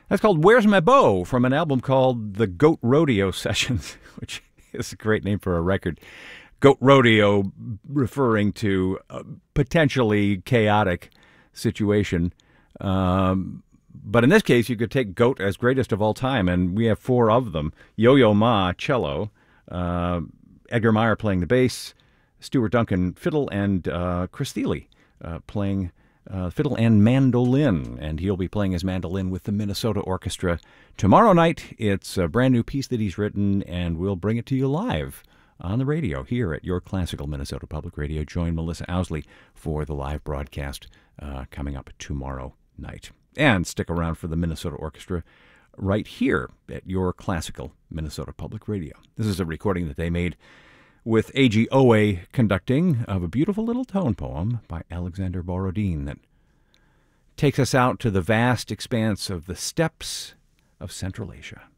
That's called Where's My Bow from an album called The Goat Rodeo Sessions, which is a great name for a record. Goat Rodeo referring to a potentially chaotic situation. But in this case, you could take Goat as greatest of all time, and we have four of them. Yo-Yo Ma, cello, Edgar Meyer playing the bass, Stuart Duncan, fiddle, and Chris Thile playing fiddle and mandolin. And he'll be playing his mandolin with the Minnesota Orchestra tomorrow night. It's a brand new piece that he's written, and we'll bring it to you live on the radio here at your classical Minnesota Public Radio. Join Melissa Owsley for the live broadcast coming up tomorrow night. And stick around for the Minnesota Orchestra right here at your classical Minnesota Public Radio. This is a recording that they made with A.G. Owe conducting of a beautiful little tone poem by Alexander Borodin that takes us out to the vast expanse of the steppes of Central Asia.